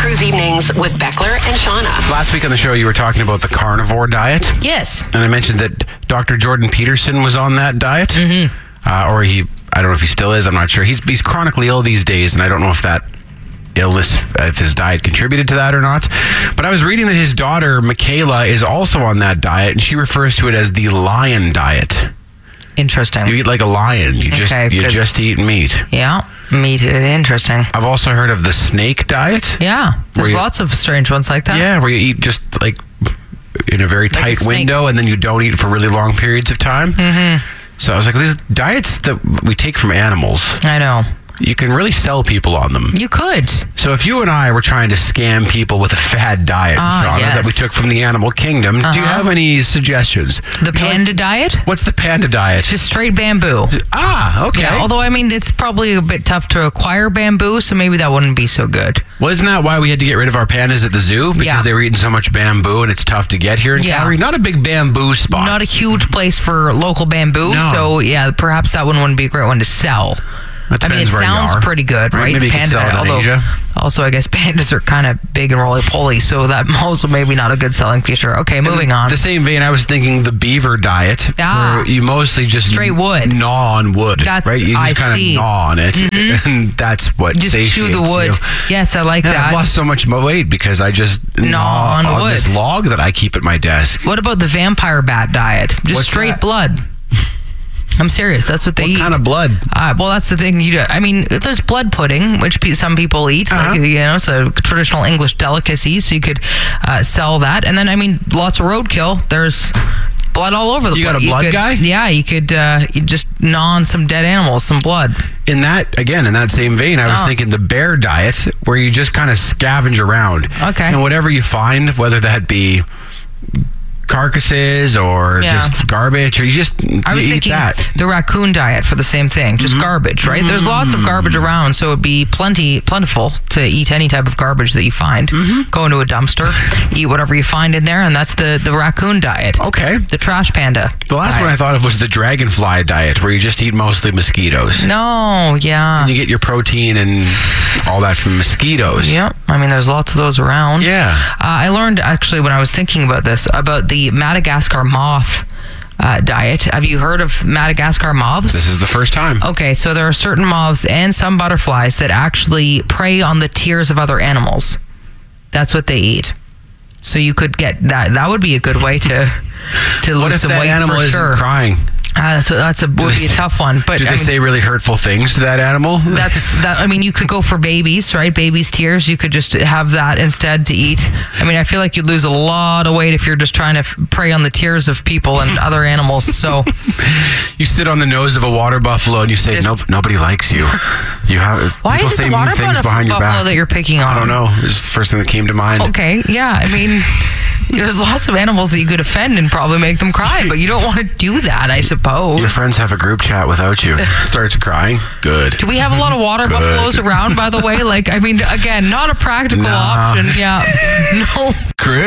Cruise Evenings with Beckler and Shauna. Last week on the show, you were talking about the carnivore diet. Yes. And I mentioned that Dr. Jordan Peterson was on that diet. Mm-hmm. I don't know if he still is. I'm not sure. He's chronically ill these days, and I don't know if that illness, if his diet contributed to that or not. But I was reading that his daughter, Michaela, is also on that diet, and she refers to it as the lion diet. Interesting. You eat like a lion. You just eat meat. Yeah, meat. Interesting. I've also heard of the snake diet. Yeah, there's lots of strange ones like that. Yeah, where you eat just like in a very tight window, and then you don't eat for really long periods of time. Mm-hmm. So I was like, these diets that we take from animals, I know. You can really sell people on them. You could. So if you and I were trying to scam people with a fad diet, Shauna, that we took from the animal kingdom, do you have any suggestions? The panda diet? What's the panda diet? Just straight bamboo. Okay. Yeah, although, I mean, it's probably a bit tough to acquire bamboo, so maybe that wouldn't be so good. Well, isn't that why we had to get rid of our pandas at the zoo? Because they were eating so much bamboo and it's tough to get here in Calgary? Not a big bamboo spot. Not a huge place for local bamboo, so perhaps that one wouldn't be a great one to sell. I mean, it sounds pretty good, right? Maybe you can sell it in Asia. Also, I guess pandas are kind of big and roly-poly, so that also maybe not a good selling feature. Okay, moving on. The same vein, I was thinking the beaver diet, where you mostly just straight wood. Gnaw on wood, right? You just kind of gnaw on it, and that's what just satiates chew the wood. you. Yes, I like that. I've lost so much weight because I just gnaw on wood. This log that I keep at my desk. What about the vampire bat diet? Just straight blood. I'm serious. That's what they eat. What kind of blood? Well, that's the thing. I mean, there's blood pudding, which some people eat. It's a traditional English delicacy, so you could sell that. And then, I mean, lots of roadkill. There's blood all over the place. You got a blood guy? Yeah, you could you just gnaw on some dead animals, some blood. In that same vein, I was thinking the bear diet, where you just kind of scavenge around. Okay. And whatever you find, whether that be carcasses or just garbage, or you was thinking that. The raccoon diet for the same thing, just garbage, right? There's lots of garbage around, so it'd be plentiful to eat any type of garbage that you find. Go into a dumpster, eat whatever you find in there, and that's the raccoon diet. Okay. The trash panda. The last one I thought of was the dragonfly diet, where you just eat mostly mosquitoes. No, yeah. And you get your protein and all that from mosquitoes. Yep. I mean, there's lots of those around. Yeah. I learned, actually, when I was thinking about this, about the Madagascar moth diet. Have you heard of Madagascar moths? This is the first time. Okay, so there are certain moths and some butterflies that actually prey on the tears of other animals. That's what they eat. So you could get that. That would be a good way to lose some weight for sure. What if that animal isn't crying? So would be a tough one. But do they say really hurtful things to that animal? I mean, you could go for babies, right? Babies' tears. You could just have that instead to eat. I mean, I feel like you'd lose a lot of weight if you're just trying to prey on the tears of people and other animals. So you sit on the nose of a water buffalo and you say, "Nope, nobody likes you." You have why people is it say the water mean things behind your back that you're picking on? I don't know. It's the first thing that came to mind. Okay, yeah. I mean, there's lots of animals that you could offend and probably make them cry, but you don't want to do that, I suppose. Your friends have a group chat without you. Starts crying. Good. Do we have a lot of water buffaloes around, by the way? Like, I mean, again, not a practical option. Yeah. No.